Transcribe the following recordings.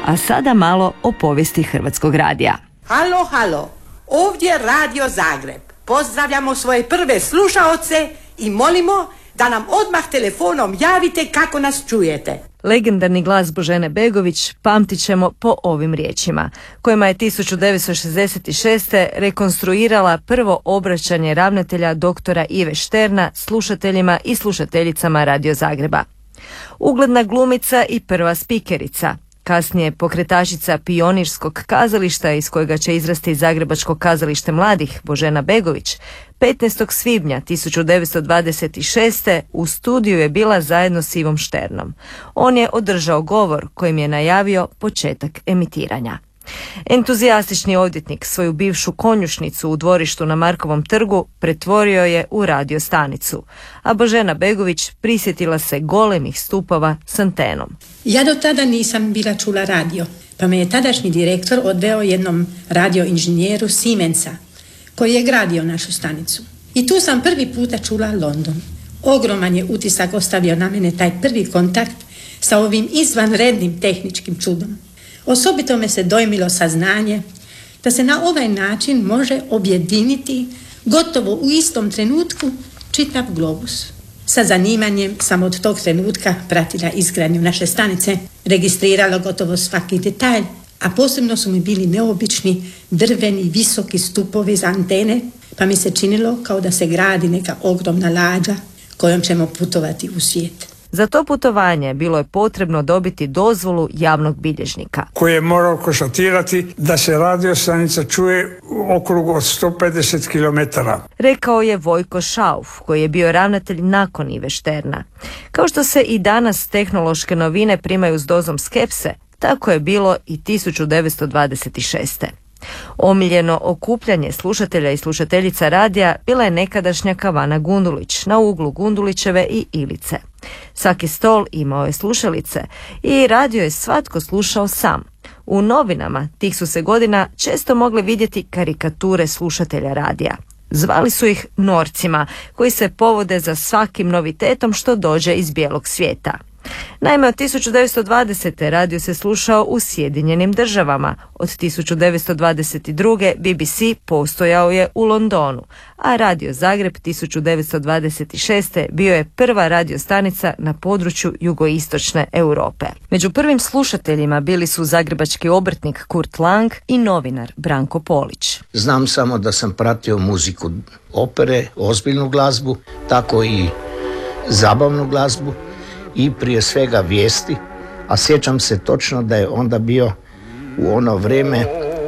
A sada malo o povijesti Hrvatskog radija. Halo, halo, ovdje Radio Zagreb. Pozdravljamo svoje prve slušaoce i molimo da nam odmah telefonom javite kako nas čujete. Legendarni glas Božene Begović pamtit ćemo po ovim riječima, kojima je 1966. rekonstruirala prvo obraćanje ravnatelja doktora Ive Šterna slušateljima i slušateljicama Radio Zagreba. Ugledna glumica i prva spikerica, kasnije pokretačica pionirskog kazališta iz kojega će izrasti Zagrebačko kazalište mladih, Božena Begović, 15. svibnja 1926. u studiju je bila zajedno s Ivom Šternom. On je održao govor kojim je najavio početak emitiranja. Entuzijastični odvjetnik svoju bivšu konjušnicu u dvorištu na Markovom trgu pretvorio je u radio stanicu, a Božena Begović prisjetila se golemih stupova s antenom. Ja do tada nisam bila čula radio, pa me je tadašnji direktor odveo jednom radio inženjeru Siemensa, koji je gradio našu stanicu. I tu sam prvi puta čula London. Ogroman je utisak ostavio na mene taj prvi kontakt sa ovim izvanrednim tehničkim čudom. Osobito me se dojmilo saznanje da se na ovaj način može objediniti gotovo u istom trenutku čitav globus. Sa zanimanjem sam od tog trenutka pratila izgradnju naše stanice, registrirala gotovo svaki detalj, a posebno su mi bili neobični drveni visoki stupovi za antene, pa mi se činilo kao da se gradi neka ogromna lađa kojom ćemo putovati u svijet. Za to putovanje bilo je potrebno dobiti dozvolu javnog bilježnika, koji je morao konstatirati da se radio stanica čuje u okrugu od 150 km. Rekao je Vojko Šauf, koji je bio ravnatelj nakon Ive Šterna. Kao što se i danas tehnološke novine primaju s dozom skepse, tako je bilo i 1926. Omiljeno okupljanje slušatelja i slušateljica radija bila je nekadašnja kavana Gundulić na uglu Gundulićeve i Ilice. Svaki stol imao je slušalice i radio je svatko slušao sam. U novinama tih su se godina često mogle vidjeti karikature slušatelja radija. Zvali su ih norcima, koji se povode za svakim novitetom što dođe iz bijelog svijeta. Naime, od 1920. radio se slušao u Sjedinjenim državama. Od 1922. BBC postojao je u Londonu, a Radio Zagreb 1926. bio je prva radiostanica na području jugoistočne Europe. Među prvim slušateljima bili su zagrebački obrtnik Kurt Lang i novinar Branko Polić. Znam samo da sam pratio muziku opere, ozbiljnu glazbu, tako i zabavnu glazbu, i prije svega vijesti, a sjećam se točno da je onda bio u ono vrijeme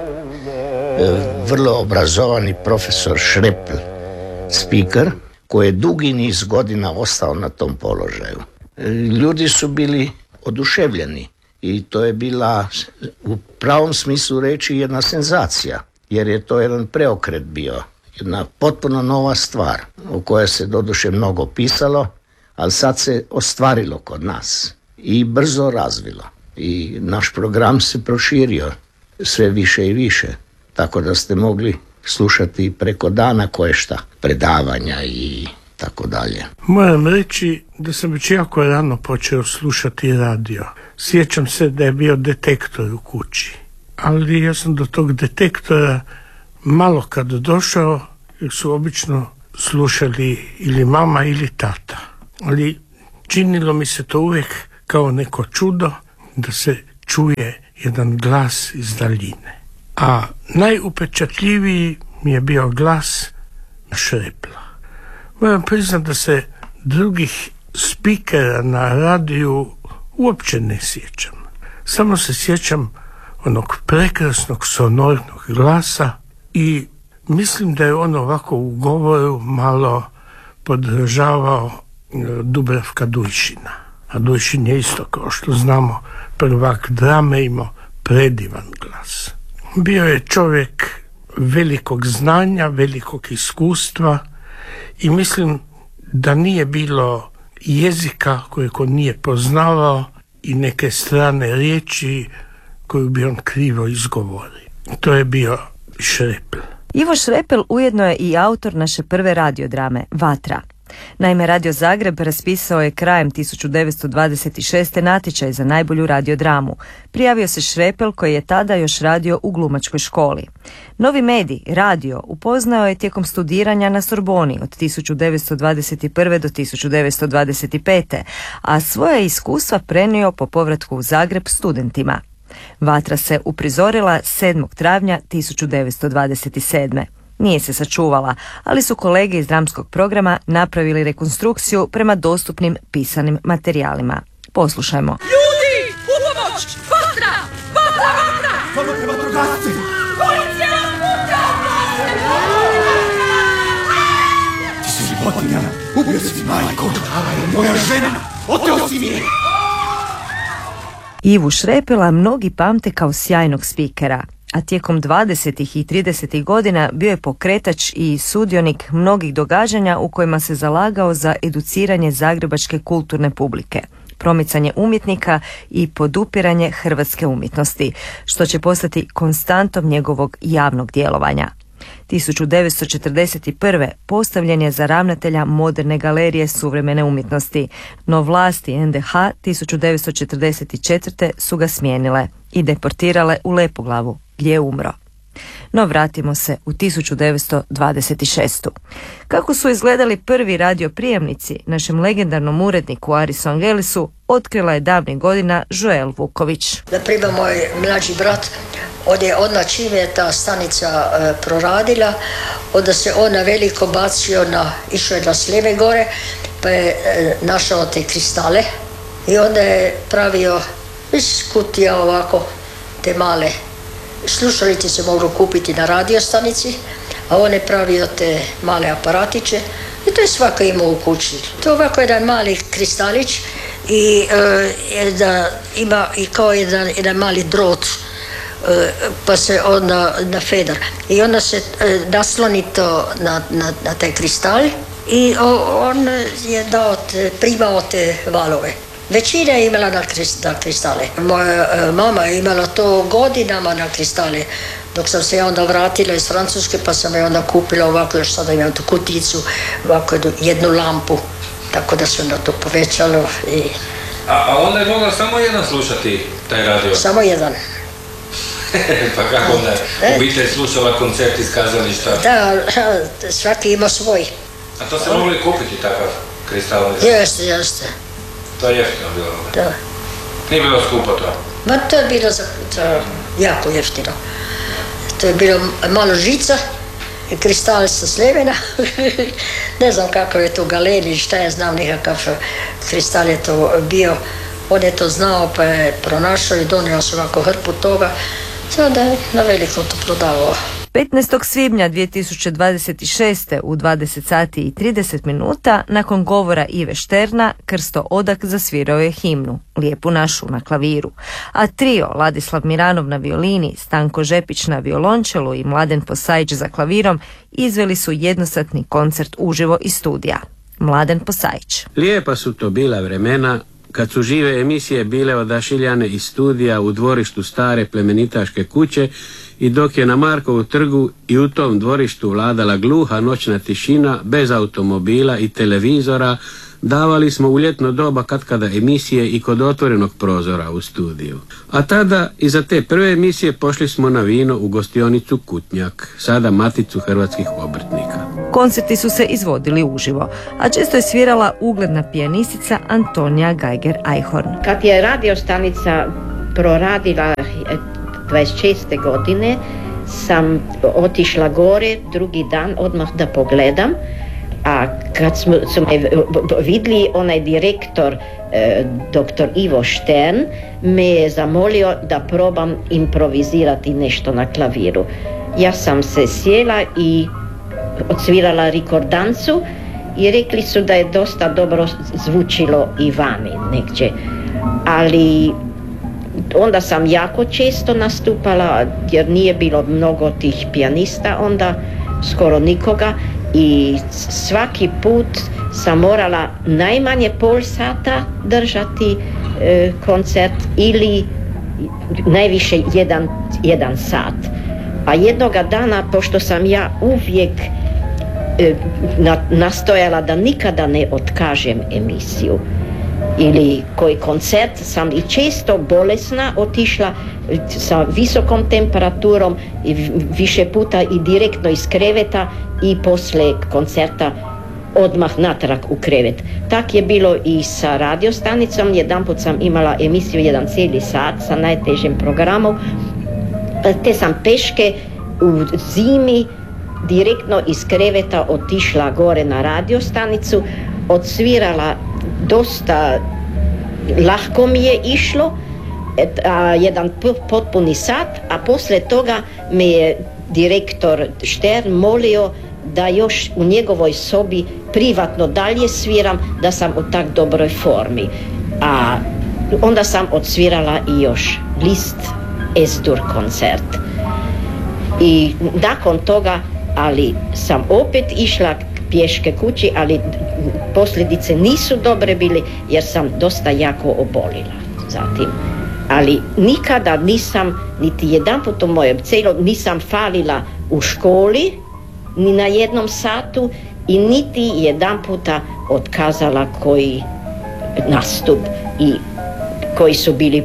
vrlo obrazovani profesor Šrepl, speaker, koji je dugi niz godina ostao na tom položaju. Ljudi su bili oduševljeni i to je bila u pravom smislu reći jedna senzacija, jer je to jedan preokret bio, jedna potpuno nova stvar o kojoj se doduše mnogo pisalo, ali sad se ostvarilo kod nas i brzo razvilo. I naš program se proširio sve više i više, tako da ste mogli slušati preko dana koješta, predavanja i tako dalje. Moram reći da sam već jako rano počeo slušati radio. Sjećam se da je bio detektor u kući, ali ja sam do tog detektora malo kad došao, jer su obično slušali ili mama ili tata. Ali činilo mi se to uvijek kao neko čudo da se čuje jedan glas iz daljine. A najupečatljiviji mi je bio glas Šrepla. Moram priznati da se drugih spikera na radiju uopće ne sjećam. Samo se sjećam onog prekrasnog sonornog glasa i mislim da je on ovako u govoru malo podržavao Dubravka Dujšina. A Dujšin je isto, kao što znamo, prvak drame, imao predivan glas. Bio je čovjek velikog znanja, velikog iskustva i mislim da nije bilo jezika kojeg on nije poznavao i neke strane riječi koju bi on krivo izgovorio. To je bio Šrepl. Ivo Šrepel ujedno je i autor naše prve radiodrame Vatra. Naime, Radio Zagreb raspisao je krajem 1926. natječaj za najbolju radiodramu. Prijavio se Šrepel koji je tada još radio u glumačkoj školi. Novi medij, radio, upoznao je tijekom studiranja na Sorboni od 1921. do 1925. a svoje iskustva prenio po povratku u Zagreb studentima. Vatra se uprizorila 7. travnja 1927. Nije se sačuvala, ali su kolege iz dramskog programa napravili rekonstrukciju prema dostupnim pisanim materijalima. Poslušajmo. Ljudi, u pomoć! Vatra! Vatra, vatra! Samo treba drugasci! Policija nam puca! Ti si životinja! Ubio si mi majko! Moja žena! Oteo si mi je! Ivu Šrepela mnogi pamte kao sjajnog spikera, a tijekom 20. i 30. godina bio je pokretač i sudionik mnogih događanja u kojima se zalagao za educiranje zagrebačke kulturne publike, promicanje umjetnika i podupiranje hrvatske umjetnosti, što će postati konstantom njegovog javnog djelovanja. 1941. postavljen je za ravnatelja Moderne galerije suvremene umjetnosti, no vlasti NDH 1944. su ga smijenile i deportirale u Lepoglavu, gdje je umro. No vratimo se u 1926. Kako su izgledali prvi radioprijemnici, našem legendarnom uredniku Arisu Angelisu otkrila je davnih godina Joel Vuković. Naprimjer, moj mlađi brat, odmah čim je ta stanica proradila, onda se on na veliko bacio, išao je na Sljeme gore, pa je našao te kristale i onda je pravio iz kutija ovako te male slušalice se mogu kupiti na radiostanici, a on je pravio te male aparatiće i to je svako imao u kući. To je ovako jedan mali kristalić i ima i kao jedan mali drot, pa se onda na feder i onda se nasloni to na taj kristal i on je primao te valove. Većina je imala na kristale. Moja mama je imala to godinama na kristale. Dok sam se onda vratila iz Francuske, pa sam je onda kupila ovako, još sada imam tu kuticu, ovako jednu lampu. Tako da se onda to povećalo. A onda je mogla samo jedan slušati taj radio? Samo jedan. Pa kako onda? Obitelj slušala koncert iz kazališta? Da, svaki ima svoj. A to se mogli kupiti takav kristal? Jeste. To je jeftino bilo? Da. Nije bilo skupo to? Ma to je bilo jako jeftino. To je bilo malo žica, kristal sa Sljemena. Ne znam kakav je to galerij, šta je znam, nekakav kristal je to bio. On je to znao pa je pronašao i donio se ovako hrpu toga. Sada je na veliko to prodavao. 15. svibnja 2026. u 20 sati i 30 minuta nakon govora Ive Šterna, Krsto Odak zasvirao je himnu Lijepu našu na klaviru, a trio Ladislav Miranov na violini, Stanko Žepić na violončelu i Mladen Posajić za klavirom izveli su jednosatni koncert uživo iz studija. Mladen Posajić. Lijepa su to bila vremena kad su žive emisije bile odašiljane iz studija u dvorištu stare plemenitaške kuće i dok je na Markovu trgu i u tom dvorištu vladala gluha noćna tišina bez automobila i televizora, davali smo u ljetno doba katkada emisije i kod otvorenog prozora u studiju. A tada iza te prve emisije pošli smo na vino u gostionicu Kutnjak, sada Maticu hrvatskih obrtnika. Koncerti su se izvodili uživo, a često je svirala ugledna pijanistica Antonija Geiger-Eichhorn. Kad je radiostanica proradila 26. godine, sam otišla gore drugi dan odmah da pogledam, a kad su me vidjeli, onaj direktor, dr. Ivo Štern, me je zamolio da probam improvizirati nešto na klaviru. Ja sam se sjela i odsvirala rikordancu i rekli su da je dosta dobro zvučilo i vani negdje. Ali onda sam jako često nastupala jer nije bilo mnogo tih pijanista, onda skoro nikoga, i svaki put sam morala najmanje pol sata držati koncert ili najviše jedan sat. A jednoga dana, pošto sam ja uvijek nastojala da nikada ne otkažem emisiju. Ili koji koncert sam i često bolesna otišla sa visokom temperaturom i više puta i direktno iz kreveta i poslije koncerta odmah natrag u krevet. Tak je bilo i sa radiostanicom. Jedanput sam imala emisiju 1 cijeli sat sa najtežim programom, te sam peške u zimi direktno iz kreveta otišla gore na radiostanicu, odsvirala dosta, lahko mi je išlo, jedan potpuni sat, a poslije toga me je direktor Štern molio da još u njegovoj sobi privatno dalje sviram, da sam u tak dobroj formi. A onda sam odsvirala i još Liszt S-dur koncert. I nakon toga, ali sam opet išla pješke kući, ali posljedice nisu dobre bili jer sam dosta jako obolila zatim. Ali nikada nisam, niti jedanput u mojem cijelom, nisam falila u školi, ni na jednom satu i niti jedan puta otkazala koji nastup i koji su bili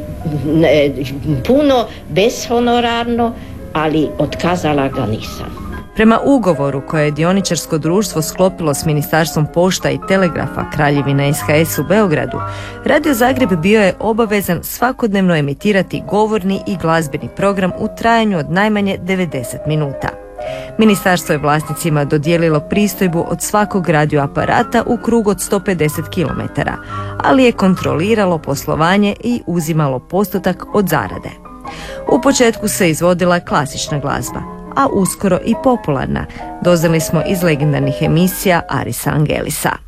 puno bezhonorarno, ali otkazala ga nisam. Prema ugovoru koje je dioničarsko društvo sklopilo s Ministarstvom pošta i telegrafa Kraljevina SHS u Beogradu, Radio Zagreb bio je obavezan svakodnevno emitirati govorni i glazbeni program u trajanju od najmanje 90 minuta. Ministarstvo je vlasnicima dodijelilo pristojbu od svakog radioaparata u krug od 150 km, ali je kontroliralo poslovanje i uzimalo postotak od zarade. U početku se izvodila klasična glazba, a uskoro i popularna, doznali smo iz legendarnih emisija Arisa Angelisa.